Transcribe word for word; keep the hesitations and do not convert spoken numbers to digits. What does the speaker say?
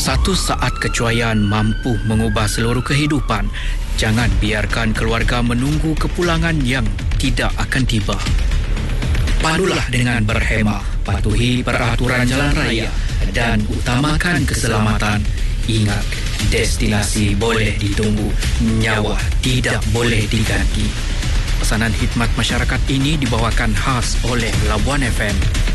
Satu saat kecuaian mampu mengubah seluruh kehidupan. Jangan biarkan keluarga menunggu kepulangan yang tidak akan tiba. Pandulah dengan berhemah, patuhi peraturan jalan raya dan utamakan keselamatan. Ingat, destinasi boleh ditunggu, nyawa tidak boleh diganti. Pesanan khidmat masyarakat ini dibawakan khas oleh Labuan F M.